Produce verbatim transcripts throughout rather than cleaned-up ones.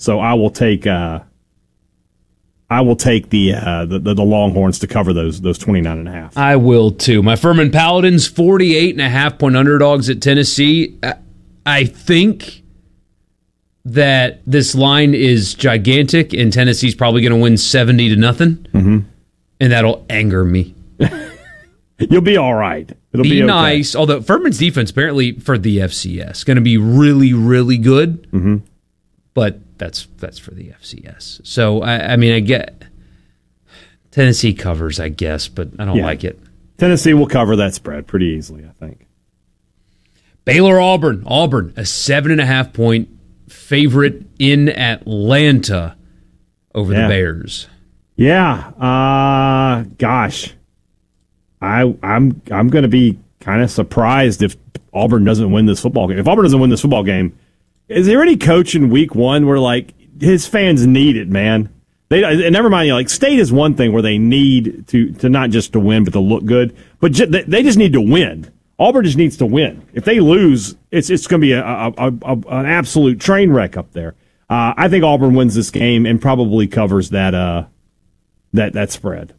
So I will take uh, I will take the, uh, the, the the Longhorns to cover those those twenty-nine and a half. I will too. My Furman Paladins, forty-eight and a half point underdogs at Tennessee. I think that this line is gigantic, and Tennessee's probably going to win seventy to nothing, mm-hmm. and that'll anger me. You'll be all right. It'll be, be okay. nice. Although Furman's defense, apparently for the F C S, going to be really, really good. Mm-hmm. But that's that's for the F C S. So I, I mean, I get Tennessee covers, I guess, but I don't yeah. like it. Tennessee will cover that spread pretty easily, I think. Baylor Auburn, Auburn, a seven and a half point favorite in Atlanta over yeah. the Bears. Yeah. Uh, gosh. I I'm I'm going to be kind of surprised if Auburn doesn't win this football game. If Auburn doesn't win this football game, is there any coach in week one where like his fans need it, man? They and never mind. You know, like State is one thing where they need to to not just to win, but to look good. But ju- they just need to win. Auburn just needs to win. If they lose, it's it's going to be a, a, a, a an absolute train wreck up there. Uh, I think Auburn wins this game and probably covers that uh, that that spread.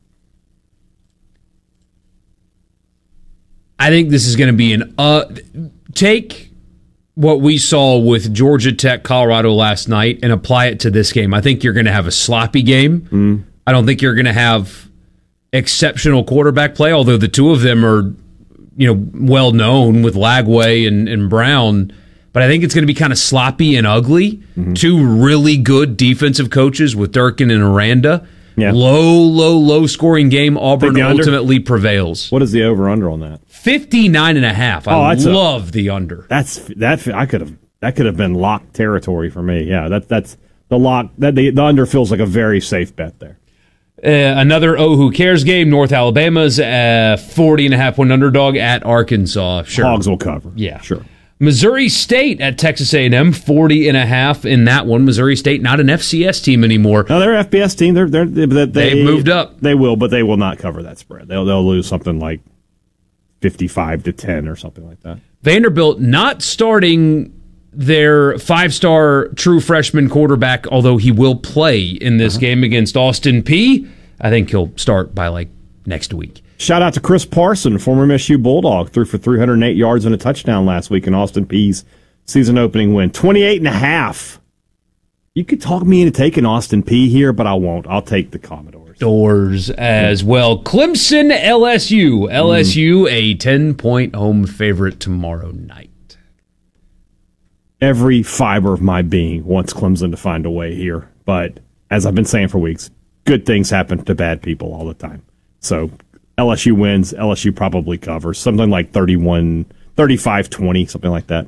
I think this is going to be an uh take what we saw with Georgia Tech, Colorado last night and apply it to this game. I think you're going to have a sloppy game. Mm. I don't think you're going to have exceptional quarterback play, although the two of them are, you know, well known with Lagway and, and Brown. But I think it's going to be kind of sloppy and ugly. Mm-hmm. Two really good defensive coaches with Durkin and Aranda. Yeah. Low, low, low scoring game. Auburn ultimately prevails. What is the over under on that? fifty-nine and a half. I oh, love a, the under. That's that. I could have that could have been locked territory for me. Yeah, that that's the lock. That the, the under feels like a very safe bet there. Uh, another oh who cares game. North Alabama's a forty and a half point underdog at Arkansas. Sure, Hogs will cover. Yeah, sure. Missouri State at Texas A and M, forty and a half in that one. Missouri State not an F C S team anymore. No, they're an F B S team. They're they're they, they they've moved up. They will, but they will not cover that spread. They'll they'll lose something like fifty-five to ten or something like that. Vanderbilt not starting their five-star true freshman quarterback, although he will play in this uh-huh. game against Austin Peay. I think he'll start by like next week. Shout out to Chris Parson, former M S U Bulldog, threw for three hundred eight yards and a touchdown last week in Austin Peay's season opening win. twenty-eight and a half. You could talk me into taking Austin Peay here, but I won't. I'll take the Commodores. Doors as well. Clemson, L S U. L S U, mm. a ten-point home favorite tomorrow night. Every fiber of my being wants Clemson to find a way here. But as I've been saying for weeks, good things happen to bad people all the time. So L S U wins. L S U probably covers. Something like thirty-one, thirty-five twenty, something like that.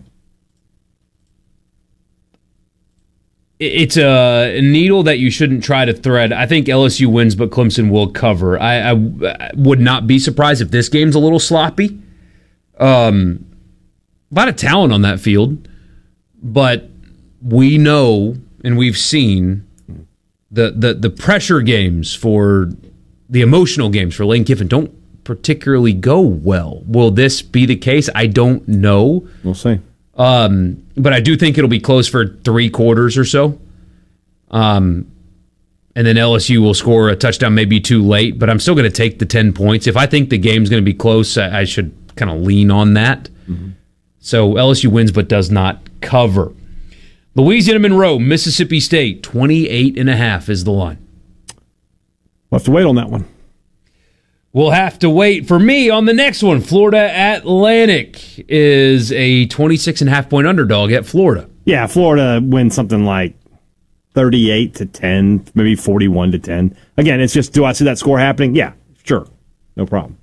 It's a needle that you shouldn't try to thread. I think L S U wins, but Clemson will cover. I, I, I would not be surprised if this game's a little sloppy. Um, a lot of talent on that field, but we know and we've seen the the, the pressure games for the emotional games for Lane Kiffin don't particularly go well. Will this be the case? I don't know. We'll see. Um, but I do think it'll be close for three quarters or so. Um, and then L S U will score a touchdown maybe too late, but I'm still going to take the ten points. If I think the game's going to be close, I, I should kind of lean on that. Mm-hmm. So L S U wins but does not cover. Louisiana Monroe, Mississippi State, twenty-eight and a half is the line. We'll have to wait on that one. We'll have to wait. For me, on the next one, Florida Atlantic is a twenty-six and a half point underdog at Florida. Yeah, Florida wins something like thirty-eight to ten, maybe forty-one to ten. Again, it's just, do I see that score happening? Yeah, sure. No problem.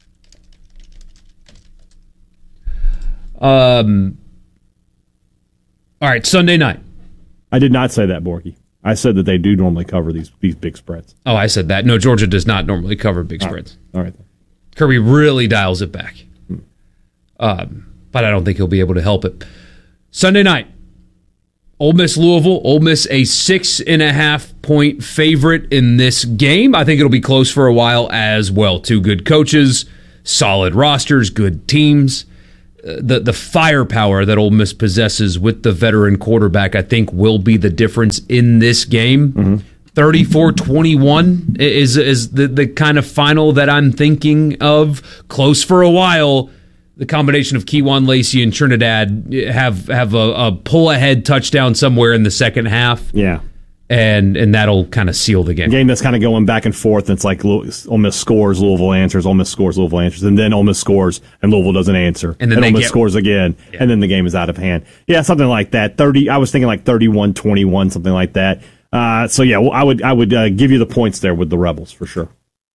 Um. All right, Sunday night. I did not say that, Borky. I said that they do normally cover these these big spreads. Oh, I said that. No, Georgia does not normally cover big All spreads. Right. All right. Kirby really dials it back. Hmm. Um, but I don't think he'll be able to help it. Sunday night, Ole Miss Louisville. Ole Miss a six and a half point favorite in this game. I think it'll be close for a while as well. Two good coaches, solid rosters, good teams. the the firepower that Ole Miss possesses with the veteran quarterback, I think, will be the difference in this game. Mm-hmm. thirty-four twenty-one is is the, the kind of final that I'm thinking of. Close for a while. The combination of Kejuan Lacey and Trinidad have have a, a pull-ahead touchdown somewhere in the second half. Yeah. And and that'll kind of seal the game. Game that's kind of going back and forth. And it's like Ole Miss scores, Louisville answers, Ole Miss scores, Louisville answers, and then Ole Miss scores, and Louisville doesn't answer. And then and they Ole Miss get, scores again, yeah. and then the game is out of hand. Yeah, something like that. thirty. I was thinking like thirty-one twenty-one, something like that. Uh, so, yeah, well, I would I would uh, give you the points there with the Rebels for sure.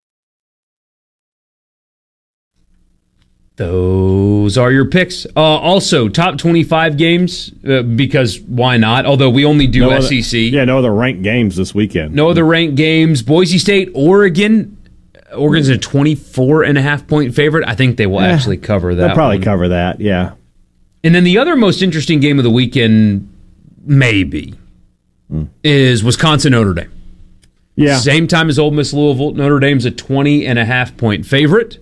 Those are your picks. Uh, also, top twenty-five games, uh, because why not? Although we only do no S E C. Other, yeah, no other ranked games this weekend. No other ranked games. Boise State, Oregon. Oregon's a twenty-four and a half point favorite. I think they will eh, actually cover that. They'll probably one. cover that, yeah. And then the other most interesting game of the weekend, maybe, mm. is Wisconsin-Notre Dame. Yeah. Same time as Ole Miss Louisville. Notre Dame's a twenty and a half point favorite.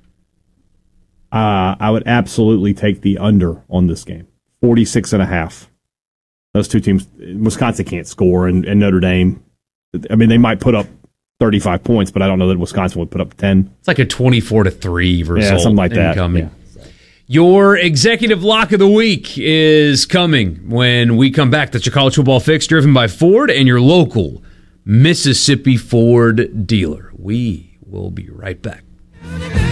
Uh, I would absolutely take the under on this game. forty-six and a half. Those two teams, Wisconsin can't score, and, and Notre Dame, I mean, they might put up thirty-five points, but I don't know that Wisconsin would put up ten. It's like a twenty-four to three result. Yeah, something like that. Incoming. Yeah. Your executive lock of the week is coming when we come back. That's your college football fix driven by Ford and your local Mississippi Ford dealer. We will be right back.